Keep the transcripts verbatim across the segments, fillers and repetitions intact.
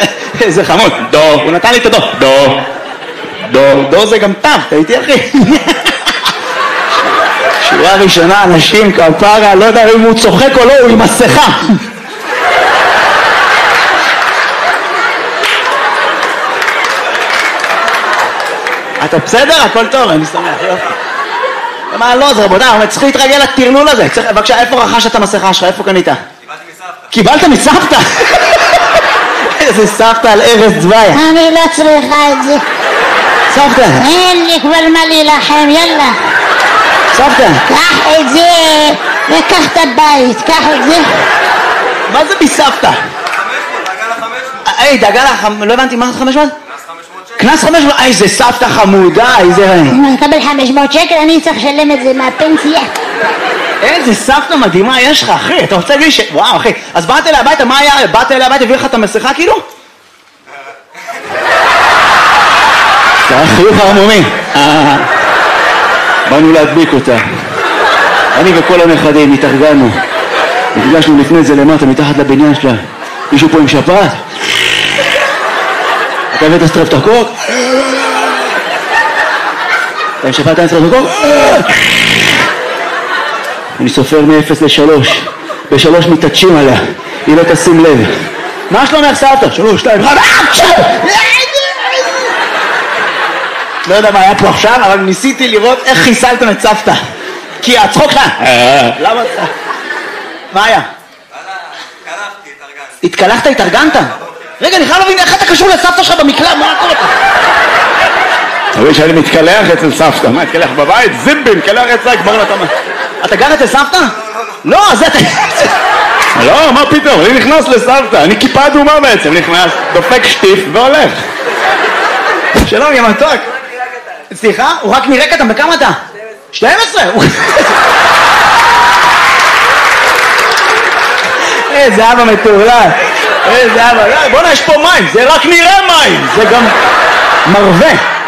איזה חמוד, דו, הוא נתן לי את הדו, דו, דו, דו זה גם תו, אתה איתי אחי? שורה ראשונה, אנשים, כפרה, לא יודע אם הוא צוחק או לא, הוא עם מסכה. אתה בסדר? הכל טוב, אני שמח, יופי. מה לא, זה רבותיי, אבל צריך להתרגל לטרלול הזה. בבקשה, איפה רכשת את המסכה שלך? איפה קנית? קיבלת מסבתא. קיבלת מסבתא? איזה סבתא על ארז צבאיה. אני לא צריכה את זה. סבתא. אין לי כבר מה להילחם, יאללה. סבתא. קח את זה וקח את הבית, קח את זה. מה זה מסבתא? חמש מאות, דאגה לחמש מאות. היי, דאגה לחמש מאות, לא הבנתי, מה זה חמש מאות? קנס חמש מאות, איזה סבתא חמודה, איזה... אם אני אקבל חמש מאות שקל, אני צריך לשלם את זה מהפנסיה. איזה סבתא מדהימה יש לך, אחי, אתה רוצה להגיד ש... וואו, אחי, אז באת אליי הביתה, מה היה? באת אליי הביתה, הביא לך את המסכה, כאילו? זה היה חיוך הרמומי. באנו להדביק אותה. אני וכל הנכדים התארגנו. נפגשנו לפני זה למטה, מתחת לבניין שלה. מישהו פה עם שפעת? אתה הבאת סטרפטוקוק? אתה עם שפעת אין סטרפטוקוק? אני סופר מ-אפס לשלוש. בשלוש מתעטשים עליה. היא לא תשים לב. מה שלומך סבתא? שלוש, שתיים, אחד. לא יודע מה היה פה עכשיו, אבל ניסיתי לראות איך חיסלתם את סבתא. כי הצחוק לך. למה? מה היה? קלחתי, התארגנתי. התקלחת, התארגנת? רגע, אני חייב להבין איך אתה קשור לסבתא שלך במקלע, מה קורה לך? אתה רואה שאני מתקלח אצל סבתא, מה, התקלח בבית? זימבי, מתקלח אצלה, כבר נתן... אתה גר אצל סבתא? לא, אז אתה... לא, מה פתאום, אני נכנס לסבתא, אני כיפה אדומה בעצם, נכנס, דופק שטיף והולך. שלום, יא מתוק. סליחה? הוא רק נראה קטן, בכמה אתה? שתים עשרה. איזה אבא מטורלל. איזה אבא, בוא'נה, יש פה מים, זה רק נראה מים, זה גם מרווה.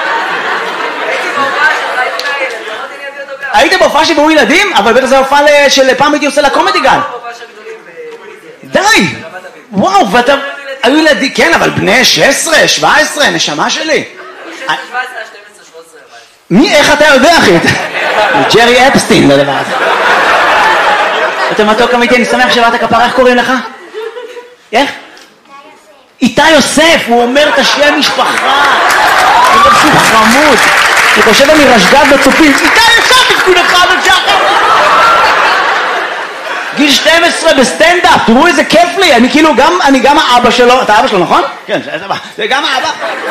היית בהופעה שבאו ילדים? אבל בטח זה הופעה של פעם הייתי עושה לקומדי גל. די! וואו, ואתה... היו ילדים, כן, אבל בני שש עשרה, שבע עשרה, נשמה שלי. מי, איך אתה יודע, אחי? ג'רי אפסטין, לדבר הזה. אתה מתוק אמיתי, אני שמח שבאת כפרה, איך קוראים לך? איך? איתי יוסף, הוא אומר את השם משפחה. הוא אומר שהוא חמוד. הוא חושב אני רשגת בצופים. איתי יוסף, תפקוד אחד על שחר. גיל שתים עשרה בסטנדאפ, תראו איזה כיף לי. אני כאילו גם, אני גם האבא שלו. אתה האבא שלו, נכון? כן, זה גם האבא.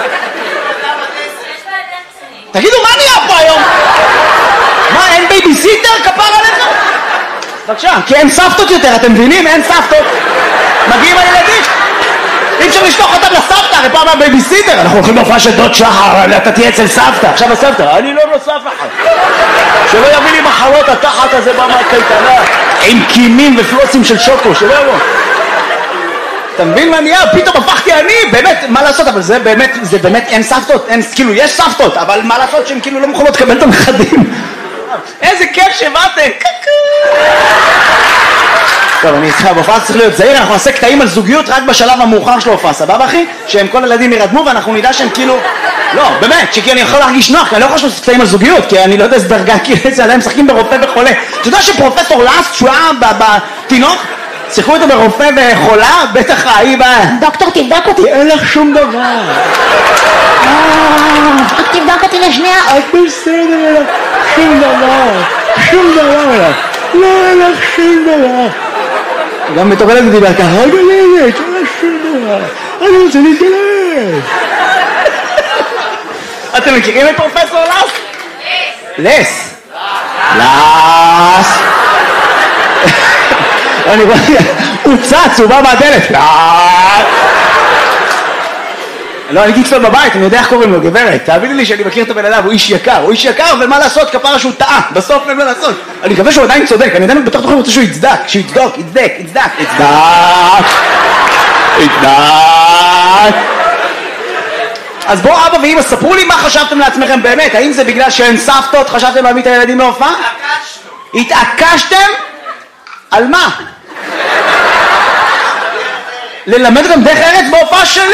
תגידו, מה נהיה פה היום? מה, אין בייביסיטר? כפר עליך? בבקשה, כי אין סבתות יותר, אתם מבינים? אין סבתות. מגיעים הילדים. אי אפשר לשלוח אותם לסבתא, הרי פעם הבייביסיטר. אנחנו הולכים להופעה של דוד שחר, אתה תהיה אצל סבתא. עכשיו הסבתא, אני לא נוסף אחד. שלא יביא לי מחלות התחת הזה במקייטנה. עם קימים ופלוצים של שוקו, שלא יבוא. אתה מבין מה נהיה? פתאום הפכתי אני, באמת, מה לעשות? אבל זה באמת, זה באמת אין סבתות, אין, כאילו יש סבתות, אבל מה לעשות שהן כאילו לא מוכנות לקבל את הנכדים? איזה כיף שבאתם! טוב, אני איתך, בהופעה צריך להיות זהיר, אנחנו נעשה קטעים על זוגיות רק בשלב המאוחר של ההופעה, סבבה אחי? שהם כל הילדים ירדמו ואנחנו נדע שהם כאילו... לא, באמת, שכי אני יכול להרגיש נוח, כי אני לא יכול לעשות קטעים על זוגיות, כי אני לא יודע איזה דרגה, כי זה עליהם משחקים ברופא וחולה. אתה יודע שפרופסור לאסט, שהוא היה בתינוק, שיחקו אותו ברופא וחולה, בטח ההיא בא... דוקטור, תבדוק אותי. אין לך שום דבר. רק תבדוק אותי לשנייה. את בסדר, שום דבר. שום דבר. לא, אין לך שום דבר. גם בתור ילד דיבר ככה, רגע ילד, אין לך שום דבר. אני רוצה להתגלש. אתם מכירים את פרופסור לס? לס. לס. אני רואה, הוא צץ, הוא בא מהדלת. לא, אני הייתי אצלו בבית, אני יודע איך קוראים לו, גברת. תאביני לי שאני מכיר את הבן אדם, הוא איש יקר. הוא איש יקר, ומה לעשות? כפרה שהוא טעה. בסוף אין מה לעשות. אני מקווה שהוא עדיין צודק. אני עדיין בתוך תוכן רוצה שהוא יצדק. שהוא יצדוק, יצדק, יצדק, יצדק. יצדק. אז בואו אבא ואמא, ספרו לי מה חשבתם לעצמכם באמת. האם זה בגלל שאין סבתות, חשבתם להביא את הילדים להופעה? התעקשנו. התעקשתם? על מה? ללמד גם דרך ארץ בהופעה שלי.